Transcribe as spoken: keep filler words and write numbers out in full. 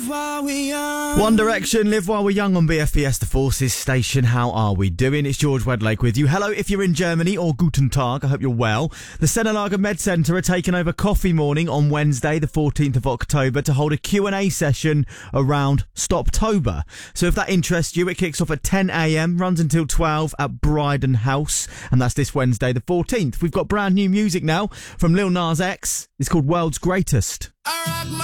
One Direction, Live While We're Young on B F B S The Forces station. How are we doing? It's George Wedlake with you. Hello if you're in Germany, or Guten Tag, I hope you're well. The Senelager Med Centre are taking over Coffee Morning on Wednesday the fourteenth of October to hold a Q and A session around Stoptober. So if that interests you, it kicks off at ten a.m, runs until twelve at Bryden House, and that's this Wednesday the fourteenth. We've got brand new music now from Lil Nas X. It's called World's Greatest.